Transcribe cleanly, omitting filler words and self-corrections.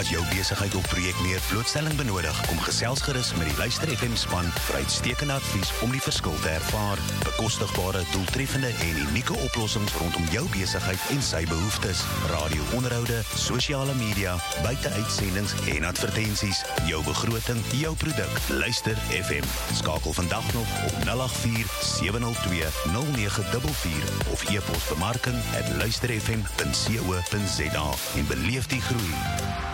As jou besigheid of projek meer blootstelling benodig, kom gesels gerus met die Luister FM span vir uitstekende advies om die verskil te ervaar. Bekostigbare, doeltreffende en unieke oplossings rondom jou besigheid en sy behoeftes. Radio-onderhoude, sosiale media, buiteuitsendings en advertensies. Jou begroting, jou produk. Luister FM. Skakel vandag nog op 084-702-0944 of e-pos bemarking@luisterfm.co.za en beleef die groei.